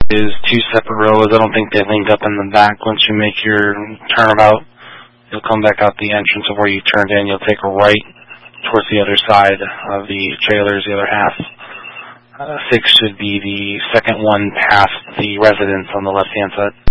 is two separate rows. I don't think they link up in the back. Once you make your turnabout, you'll come back out the entrance of where you turned in. You'll take a right towards the other side of the trailers, the other half. 6 should be the second one past the residence on the left-hand side.